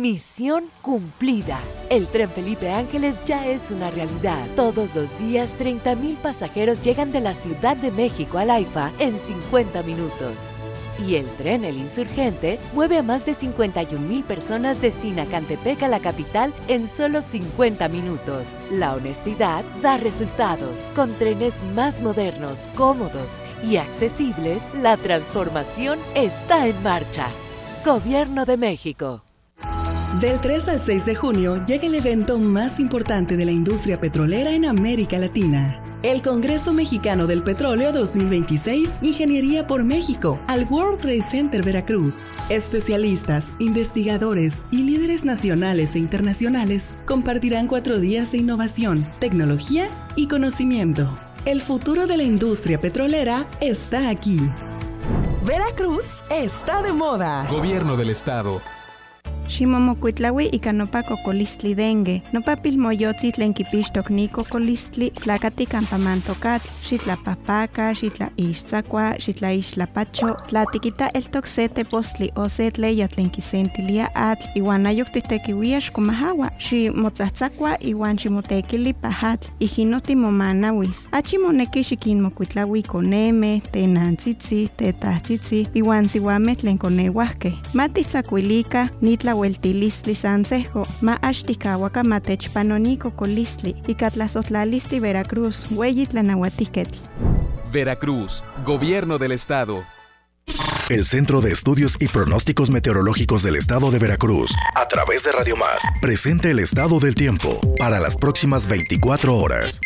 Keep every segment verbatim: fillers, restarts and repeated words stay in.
Misión cumplida. El tren Felipe Ángeles ya es una realidad. Todos los días, treinta mil pasajeros llegan de la Ciudad de México al AIFA en cincuenta minutos. Y el tren El Insurgente mueve a más de cincuenta y un mil personas de Sinacantepec a la capital en solo cincuenta minutos. La honestidad da resultados. Con trenes más modernos, cómodos y accesibles, la transformación está en marcha. Gobierno de México. Del tres al seis de junio llega el evento más importante de la industria petrolera en América Latina. El Congreso Mexicano del Petróleo dos mil veintiséis, Ingeniería por México, al World Trade Center Veracruz. Especialistas, investigadores y líderes nacionales e internacionales compartirán cuatro días de innovación, tecnología y conocimiento. El futuro de la industria petrolera está aquí. Veracruz está de moda. Gobierno del Estado. Ximomocuitlaui ika nopa cocolistli dengue, nopa pilmoyotzi tlen kipixtok ni cocolistli, tlakati campamantokatl, xitlapahpaka, xitlaixtzakua, xitlaixtlapacho, tlatikita eltok se tepostli o se tleya tlen kisentilia atl, iwan ayok titekiuia xkomahawa, ximotzatzakua iwan ximotekili pahatl, ijino timomanawis. Achi moneki xikinmokuitlaui koneme, tenantzitzi, tetahtzitzi, iwan siuameh tlen koneuahkeh. Matitzakuilika, nitla Hueltilistli Sansejo, ma axtikawaka matechpanoniko colistli, ikatlazotlalistli Veracruz, hueyitlanauatiketl. Veracruz, Gobierno del Estado. El Centro de Estudios y Pronósticos Meteorológicos del Estado de Veracruz, a través de Radio Más, presenta el estado del tiempo para las próximas veinticuatro horas.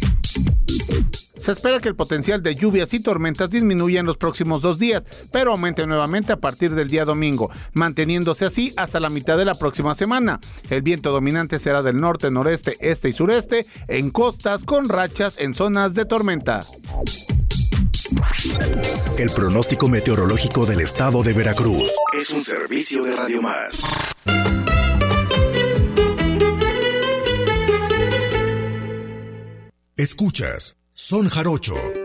Se espera que el potencial de lluvias y tormentas disminuya en los próximos dos días, pero aumente nuevamente a partir del día domingo, manteniéndose así hasta la mitad de la próxima semana. El viento dominante será del norte, noreste, este y sureste, en costas con rachas en zonas de tormenta. El pronóstico meteorológico del Estado de Veracruz es un servicio de Radio Más. Escuchas Son Jarocho